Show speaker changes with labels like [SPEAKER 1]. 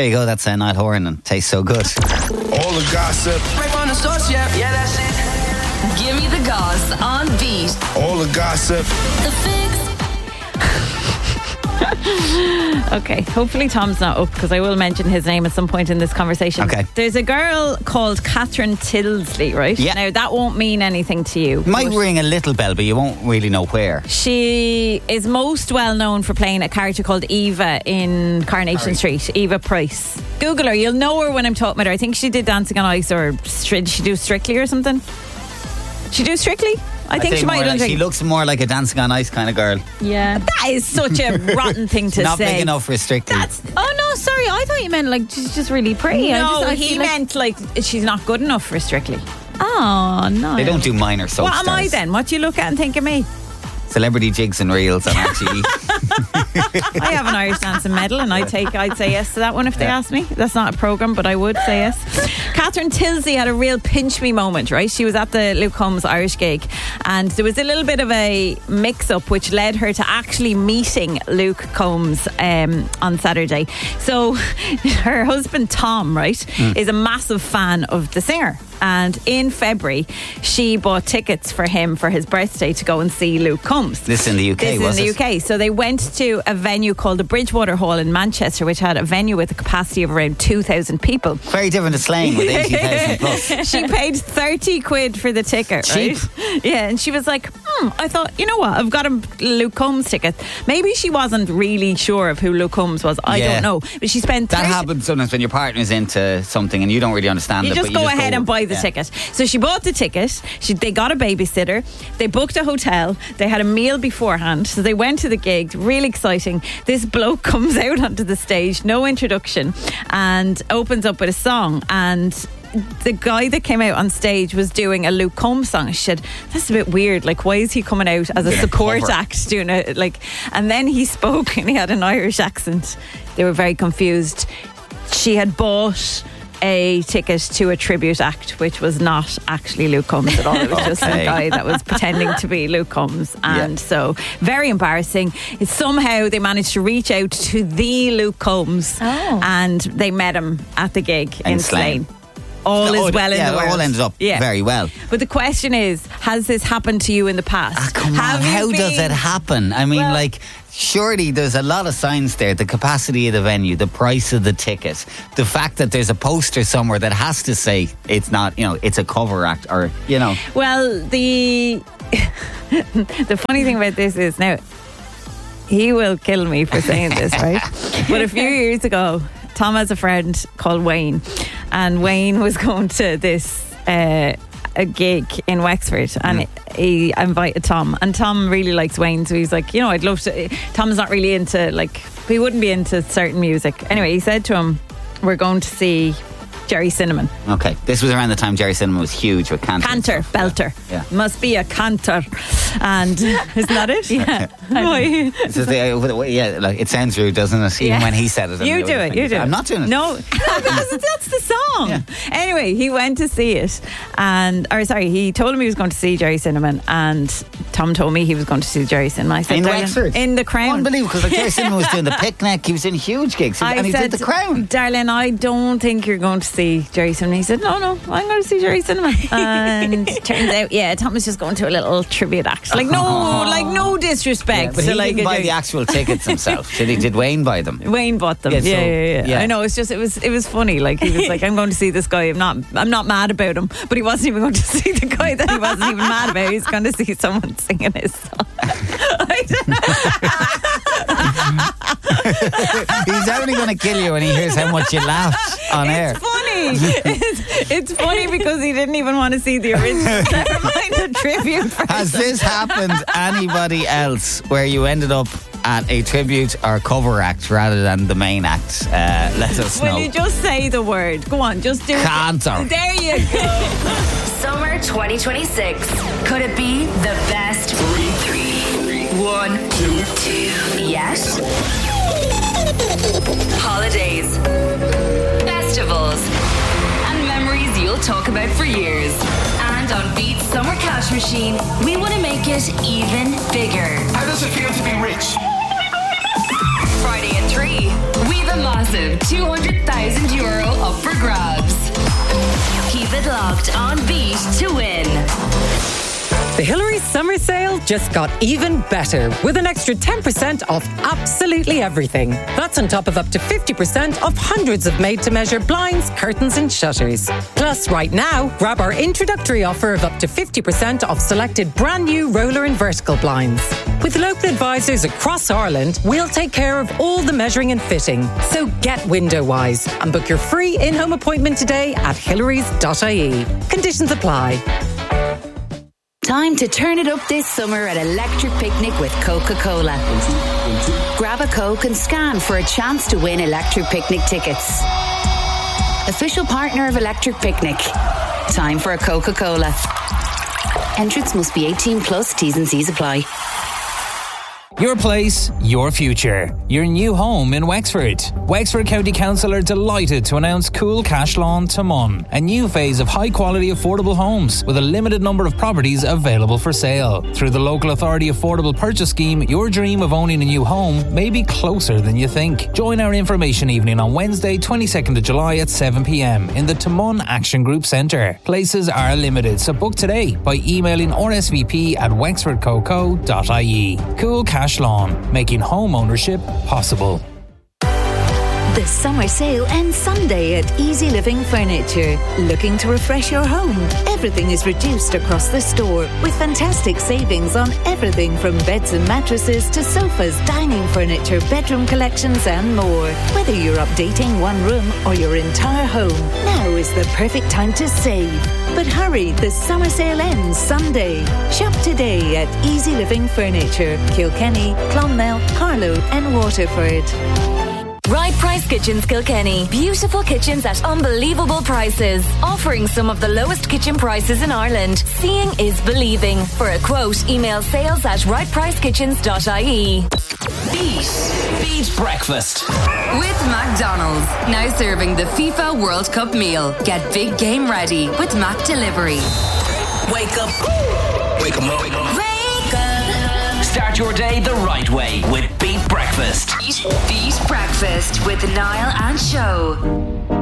[SPEAKER 1] There you go. That's Niall Horan and Tastes So Good.
[SPEAKER 2] All the gossip.
[SPEAKER 3] Right on the source, yeah, that's it.
[SPEAKER 4] Give me the goss on Beat.
[SPEAKER 2] All the gossip.
[SPEAKER 4] The Fix.
[SPEAKER 5] Okay, hopefully Tom's not up because I will mention his name at some point in this conversation.
[SPEAKER 1] Okay.
[SPEAKER 5] There's a girl called Catherine Tilsley, right?
[SPEAKER 1] Yeah.
[SPEAKER 5] Now, that won't mean anything to you.
[SPEAKER 1] Might
[SPEAKER 5] but
[SPEAKER 1] ring a little bell, but you won't really know where.
[SPEAKER 5] she is most well known for playing a character called Eva in Coronation Street, Eva Price. Google her, you'll know her when I'm talking about her. I think she did Dancing on Ice, or did she do Strictly or something? She do Strictly? I think she might have done
[SPEAKER 1] She
[SPEAKER 5] Strictly.
[SPEAKER 1] looks more like a Dancing on Ice kind of girl.
[SPEAKER 5] Yeah. That is such a rotten thing to
[SPEAKER 1] Not
[SPEAKER 5] say.
[SPEAKER 1] big enough for Strictly.
[SPEAKER 5] Oh no, sorry. I thought you meant like she's just really pretty.
[SPEAKER 1] No,
[SPEAKER 5] I
[SPEAKER 1] he
[SPEAKER 5] feel
[SPEAKER 1] meant
[SPEAKER 5] like she's not good enough for Strictly. Oh no.
[SPEAKER 1] They don't do minor soap
[SPEAKER 5] What am I
[SPEAKER 1] stars.
[SPEAKER 5] then? What do you look at and think of me?
[SPEAKER 1] Celebrity jigs and reels on RTE.
[SPEAKER 5] I have an Irish dancing medal, and I'd say yes to that one if they asked me. That's not a programme, but I would say yes. Catherine Tilsley had a real pinch me moment, right? She was at the Luke Combs Irish gig, and there was a little bit of a mix-up which led her to actually meeting Luke Combs on Saturday. So her husband Tom, right, is a massive fan of the singer. And in February, she bought tickets for him for his birthday to go and see Luke Combs.
[SPEAKER 1] This in the UK,
[SPEAKER 5] This
[SPEAKER 1] was
[SPEAKER 5] in
[SPEAKER 1] it?
[SPEAKER 5] the UK. So they went to a venue called the Bridgewater Hall in Manchester, which had a venue with a capacity of around 2,000 people.
[SPEAKER 1] Very different to Slane with 80,000 plus.
[SPEAKER 5] She paid 30 quid for the ticket,
[SPEAKER 1] Cheap.
[SPEAKER 5] right? Yeah, and she was like, I thought, you know what, I've got a Luke Combs ticket. Maybe she wasn't really sure of who Luke Combs was. I
[SPEAKER 1] Yeah.
[SPEAKER 5] don't know. But she spent
[SPEAKER 1] That
[SPEAKER 5] 30
[SPEAKER 1] happens sometimes when your partner's into something and you don't really understand
[SPEAKER 5] You
[SPEAKER 1] it.
[SPEAKER 5] just
[SPEAKER 1] but
[SPEAKER 5] go ahead and buy the ticket. So she bought the ticket. They got a babysitter. They booked a hotel. They had a meal beforehand. So they went to the gig. Really exciting. This bloke comes out onto the stage, no introduction, and opens up with a song. And the guy that came out on stage was doing a Luke Combs song. She said, that's a bit weird. Like, why is he coming out as a support
[SPEAKER 1] cover.
[SPEAKER 5] act doing it? Like, and then he spoke and he had an Irish accent. They were very confused. She had bought a ticket to a tribute act, which was not actually Luke Combs at all. It was just some
[SPEAKER 1] Okay.
[SPEAKER 5] guy that was pretending to be Luke Combs. And so, very embarrassing. Somehow they managed to reach out to the Luke Combs and they met him at the gig in Slane. All is well in the world.
[SPEAKER 1] It all ended up very well.
[SPEAKER 5] But the question is, has this happened to you in the past?
[SPEAKER 1] Come
[SPEAKER 5] Have
[SPEAKER 1] on,
[SPEAKER 5] you
[SPEAKER 1] how does
[SPEAKER 5] been-
[SPEAKER 1] it happen? I mean,
[SPEAKER 5] Well-
[SPEAKER 1] like, surely there's a lot of signs there. The capacity of the venue, the price of the ticket, the fact that there's a poster somewhere that has to say it's not, it's a cover act or,
[SPEAKER 5] Well, the funny thing about this is now, he will kill me for saying this, right? But a few years ago, Tom has a friend called Wayne, and Wayne was going to this a gig in Wexford, and he invited Tom, and Tom really likes Wayne, so he's like, I'd love to. Tom's not really into, like, he wouldn't be into certain music. Anyway, he said to him, we're going to see Jerry Cinnamon.
[SPEAKER 1] Okay, this was around the time Jerry Cinnamon was huge with Cantor.
[SPEAKER 5] Cantor, belter.
[SPEAKER 1] Yeah.
[SPEAKER 5] Must be a cantor. And isn't that it? Yeah. Why?
[SPEAKER 1] This is like, it sounds rude, doesn't it? Even
[SPEAKER 5] Yeah.
[SPEAKER 1] when he said it.
[SPEAKER 5] You do it. You do it.
[SPEAKER 1] I'm not doing it.
[SPEAKER 5] No, because that's the song.
[SPEAKER 1] Yeah.
[SPEAKER 5] Anyway, he went to see it, he told him he was going to see Jerry Cinnamon, and Tom told me he was going to see Jerry Cinnamon. I said,
[SPEAKER 1] In
[SPEAKER 5] "Darling,
[SPEAKER 1] Wexford?
[SPEAKER 5] in the Crown."
[SPEAKER 1] Unbelievable, because like Jerry Cinnamon was doing the picnic, he was in huge gigs, and he did the Crown.
[SPEAKER 5] Darling, I don't think you're going to see Jerry Cinnamon. He said, no, I'm going to see Jerry Cinnamon. And turns out, Tom was just going to a little tribute act. Like, no disrespect.
[SPEAKER 1] But he
[SPEAKER 5] like,
[SPEAKER 1] didn't buy the actual tickets himself. Did Wayne buy them?
[SPEAKER 5] Wayne bought them.
[SPEAKER 1] Yeah.
[SPEAKER 5] I know. It's just it was funny. Like, he was like, I'm going to see this guy. I'm not mad about him, but he wasn't even going to see the guy that he wasn't even mad about. He's going to see someone singing his song.
[SPEAKER 1] He's only going to kill you when he hears how much you laughed on air.
[SPEAKER 5] It's funny. It's funny because he didn't even want to see the original. Never mind the tribute version.
[SPEAKER 1] Has this happened to anybody else where you ended up at a tribute or cover act rather than the main act? Let us know.
[SPEAKER 5] Will you just say the word? Go on, just do
[SPEAKER 1] Cantor.
[SPEAKER 5] it. There you go.
[SPEAKER 4] Summer 2026. Could it be the best?
[SPEAKER 3] 3, 1, 2.
[SPEAKER 4] Yes. Holidays, festivals, and memories you'll talk about for years. And on Beat's Summer Cash Machine, we want to make it even bigger.
[SPEAKER 3] How does it feel to be rich?
[SPEAKER 4] Friday at 3, we've a massive 200,000 grabs. Keep it locked on Beat to win.
[SPEAKER 6] The Hillary's summer sale just got even better with an extra 10% off absolutely everything. That's on top of up to 50% off hundreds of made-to-measure blinds, curtains and shutters. Plus, right now, grab our introductory offer of up to 50% off selected brand new roller and vertical blinds. With local advisors across Ireland, we'll take care of all the measuring and fitting. So get window wise and book your free in-home appointment today at hillarys.ie. Conditions apply.
[SPEAKER 4] Time to turn it up this summer at Electric Picnic with Coca-Cola. Grab a Coke and scan for a chance to win Electric Picnic tickets. Official partner of Electric Picnic. Time for a Coca-Cola. Entrance must be 18 plus. T's and C's apply.
[SPEAKER 7] Your place, your future. Your new home in Wexford. Wexford County Council are delighted to announce Cool Cash Lawn Timon, a new phase of high-quality affordable homes with a limited number of properties available for sale. Through the Local Authority Affordable Purchase Scheme, your dream of owning a new home may be closer than you think. Join our information evening on Wednesday, 22nd of July at 7 p.m. in the Timon Action Group Centre. Places are limited, so book today by emailing rsvp@wexfordcoco.ie. Cool Cash Lawn, making home ownership possible.
[SPEAKER 8] The summer sale ends Sunday at Easy Living Furniture. Looking to refresh your home? Everything is reduced across the store with fantastic savings on everything from beds and mattresses to sofas, dining furniture, bedroom collections and more. Whether you're updating one room or your entire home, now is the perfect time to save. But hurry, the summer sale ends Sunday. Shop today at Easy Living Furniture, Kilkenny, Clonmel, Carlow and Waterford.
[SPEAKER 4] Right Price Kitchens Kilkenny. Beautiful kitchens at unbelievable prices. Offering some of the lowest kitchen prices in Ireland. Seeing is believing. For a quote, email sales@rightpricekitchens.ie.
[SPEAKER 3] Beat Breakfast.
[SPEAKER 4] With McDonald's. Now serving the FIFA World Cup meal. Get big game ready with Mac Delivery.
[SPEAKER 3] Wake up. Wake 'em up.
[SPEAKER 4] Wake up.
[SPEAKER 3] Start your day the right way with Beat Breakfast.
[SPEAKER 4] Beat Breakfast with Niall and Show.